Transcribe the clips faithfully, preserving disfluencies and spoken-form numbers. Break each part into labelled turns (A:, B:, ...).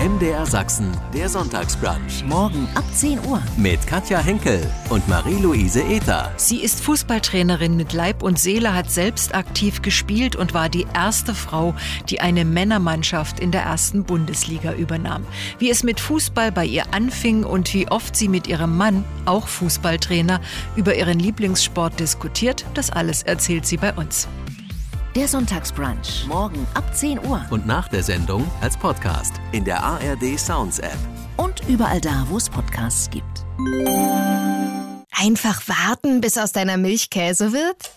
A: M D R Sachsen, der Sonntagsbrunch.
B: Morgen ab zehn Uhr.
A: Mit Katja Henkel und Marie-Louise Ether.
C: Sie ist Fußballtrainerin mit Leib und Seele, hat selbst aktiv gespielt und war die erste Frau, die eine Männermannschaft in der ersten Bundesliga übernahm. Wie es mit Fußball bei ihr anfing und wie oft sie mit ihrem Mann, auch Fußballtrainer, über ihren Lieblingssport diskutiert, das alles erzählt sie bei uns.
B: Der Sonntagsbrunch. Morgen ab zehn Uhr.
A: Und nach der Sendung als Podcast in der A R D Sounds App.
B: Und überall da, wo es Podcasts gibt.
D: Einfach warten, bis aus deiner Milch Käse wird?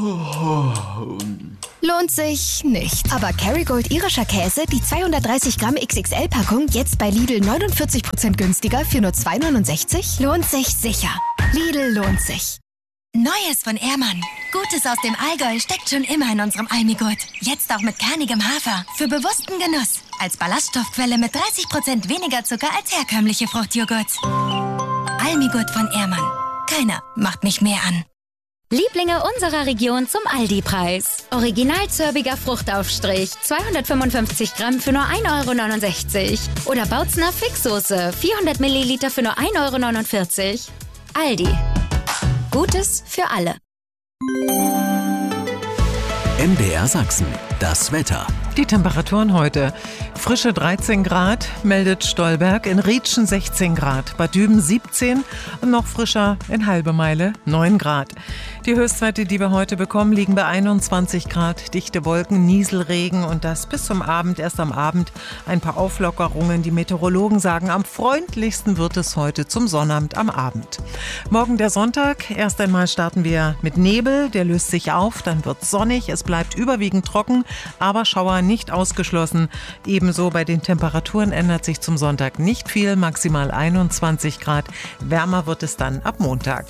D: Lohnt sich nicht. Aber Kerrygold irischer Käse, die zweihundertdreißig Gramm X X L-Packung, jetzt bei Lidl neunundvierzig Prozent günstiger für nur zwei neunundsechzig? Lohnt sich sicher. Lidl lohnt sich.
E: Neues von Ehrmann. Gutes aus dem Allgäu steckt schon immer in unserem Almigurt. Jetzt auch mit kernigem Hafer. Für bewussten Genuss. Als Ballaststoffquelle mit dreißig Prozent weniger Zucker als herkömmliche Fruchtjoghurt. Almigurt von Ehrmann. Keiner macht mich mehr an.
F: Lieblinge unserer Region zum Aldi-Preis. Original zörbiger Fruchtaufstrich, zweihundertfünfundfünfzig Gramm für nur ein Euro neunundsechzig. Oder Bautzner Fixsoße, vierhundert Milliliter für nur ein Euro neunundvierzig. Aldi. Gutes für alle.
A: M D R Sachsen, das Wetter.
G: Die Temperaturen heute. Frische dreizehn Grad, meldet Stolberg, in Rietschen sechzehn Grad, Bad Düben siebzehn und noch frischer in Halbemeile neun Grad. Die Höchstwerte, die wir heute bekommen, liegen bei einundzwanzig Grad, dichte Wolken, Nieselregen und das bis zum Abend. Erst am Abend ein paar Auflockerungen. Die Meteorologen sagen, am freundlichsten wird es heute zum Sonnabend am Abend. Morgen der Sonntag. Erst einmal starten wir mit Nebel, der löst sich auf, dann wird es sonnig, es bleibt überwiegend trocken, aber Schauer nicht ausgeschlossen. Ebenso bei den Temperaturen ändert sich zum Sonntag nicht viel, maximal einundzwanzig Grad. Wärmer wird es dann ab Montag.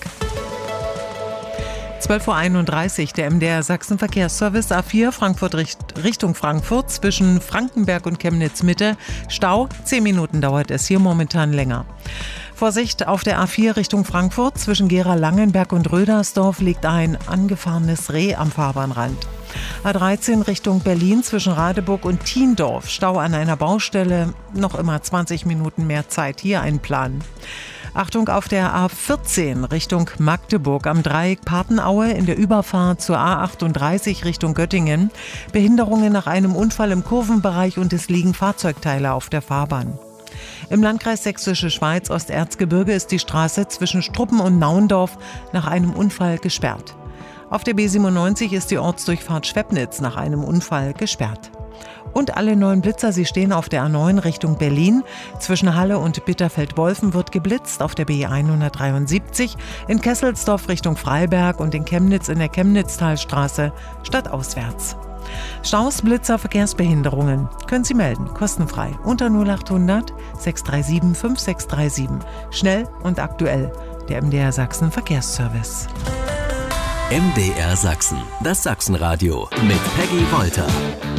G: zwölf Uhr einunddreißig, der M D R Sachsen Verkehrsservice A vier Frankfurt Richtung Frankfurt zwischen Frankenberg und Chemnitz Mitte. Stau, zehn Minuten dauert es hier momentan länger. Vorsicht auf der A vier Richtung Frankfurt zwischen Gera-Langenberg und Rödersdorf liegt ein angefahrenes Reh am Fahrbahnrand. A dreizehn Richtung Berlin zwischen Radeburg und Thiendorf. Stau an einer Baustelle, noch immer zwanzig Minuten mehr Zeit hier einplanen. Achtung auf der A vierzehn Richtung Magdeburg am Dreieck Patenaue in der Überfahrt zur A achtunddreißig Richtung Göttingen. Behinderungen nach einem Unfall im Kurvenbereich und es liegen Fahrzeugteile auf der Fahrbahn. Im Landkreis Sächsische Schweiz Osterzgebirge ist die Straße zwischen Struppen und Naundorf nach einem Unfall gesperrt. Auf der B siebenundneunzig ist die Ortsdurchfahrt Schwepnitz nach einem Unfall gesperrt. Und alle neuen Blitzer, sie stehen auf der A neun Richtung Berlin. Zwischen Halle und Bitterfeld-Wolfen wird geblitzt auf der B hundertdreiundsiebzig, in Kesselsdorf Richtung Freiberg und in Chemnitz in der Chemnitztalstraße stadtauswärts. Staus, Blitzer, Verkehrsbehinderungen können Sie melden, kostenfrei, unter null achthundert sechs drei sieben fünf sechs drei sieben. Schnell und aktuell, der M D R Sachsen Verkehrsservice.
A: M D R Sachsen, das Sachsenradio mit Peggy Wolter.